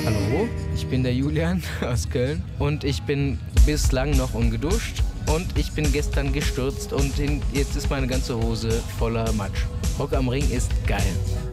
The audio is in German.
Hallo, ich bin der Julian aus Köln und ich bin bislang noch ungeduscht und ich bin gestern gestürzt und jetzt ist meine ganze Hose voller Matsch. Rock am Ring ist geil.